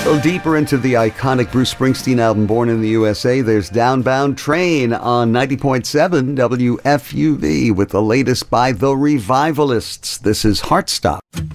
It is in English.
A little deeper into the iconic Bruce Springsteen album Born in the USA, there's Downbound Train on 90.7 WFUV with the latest by The Revivalists. This is Heartstop.